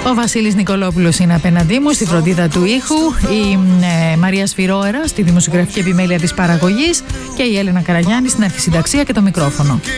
Ο Βασίλης Νικολόπουλος είναι απέναντί μου στη φροντίδα του ήχου, η Μαρία Σφυρόερα στη δημοσιογραφική επιμέλεια της παραγωγής και η Έλενα Καραγιάννη στην αρχισυνταξία και το μικρόφωνο.